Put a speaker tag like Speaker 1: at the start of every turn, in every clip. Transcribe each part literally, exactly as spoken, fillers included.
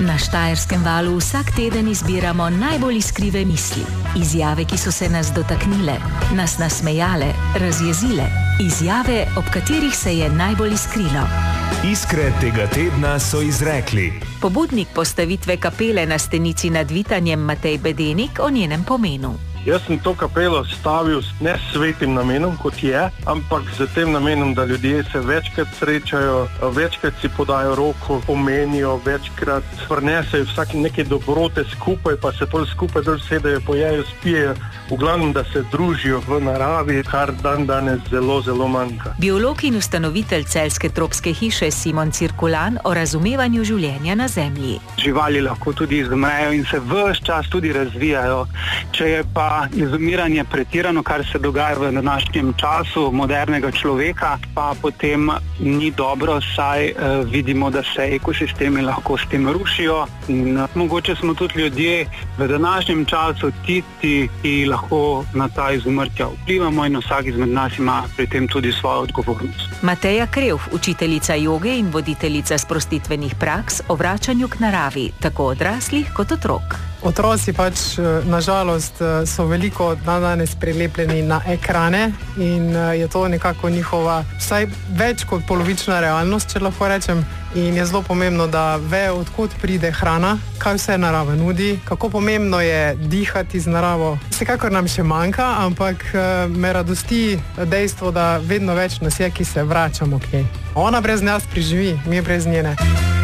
Speaker 1: Na Štajerskem valu vsak teden izbiramo najbolj iskrive misli. Izjave, ki so se nas dotaknile, nas nasmejale, razjezile. Izjave, ob katerih se je najbolj iskrilo.
Speaker 2: Iskre tega tedna so izrekli.
Speaker 1: Pobudnik postavitve kapele na stenici nad Vitanjem Matej Bedenik o njenem pomenu.
Speaker 3: Jaz sem to kapelo stavil ne s svetim namenom, kot je, ampak z tem namenom, da ljudje se večkrat srečajo, večkrat si podajo roko, pomenijo, večkrat prinesejo vsak neke dobrote skupaj, pa se pol skupaj dol sedejo, pojejo, spijejo, v glavnem, da se družijo v naravi, kar dan danes zelo, zelo manjka.
Speaker 1: Biolog in ustanovitelj celjske tropske hiše Simon Cirkulan o razumevanju življenja na Zemlji.
Speaker 4: Živali lahko tudi izumrejo in se ves čas tudi razvijajo. Če je pa izumiranje pretirano, kar se dogaja v današnjem času modernega človeka, pa potem ni dobro, saj eh, vidimo, da se ekosistemi lahko s tem rušijo. In, eh, mogoče smo tudi ljudje v današnjem času tisti, ki lahko na ta izumrtja vplivamo in vsak izmed nas ima pri tem tudi svojo odgovornost.
Speaker 1: Mateja Krevh, učiteljica joge in voditeljica sprostitvenih praks o vračanju k naravi, tako odraslih kot otrok.
Speaker 5: Otroci pač nažalost so veliko danes prilepljeni na ekrane in je to nekako njihova vsaj več kot polovična realnost, če lahko rečem. In je zelo pomembno, da vejo, odkot pride hrana, kaj vse narava nudi, kako pomembno je dihati z naravo. Vsekakor nam še manjka, ampak me radosti dejstvo, da vedno več nas je, ki se vračamo k njej. Ona brez nas preživi, mi brez njene.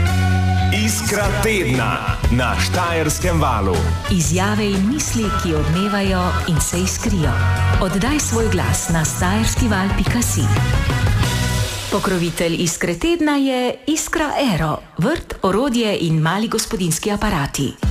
Speaker 2: Iskra tedna na Štajerskem valu.
Speaker 1: Izjave in misli, ki odmevajo in se iskrijo. Oddaj svoj glas na štajerskival pika si. Pokrovitelj Iskre tedna je Iskra Aero, vrt, orodje in mali gospodinjski aparati.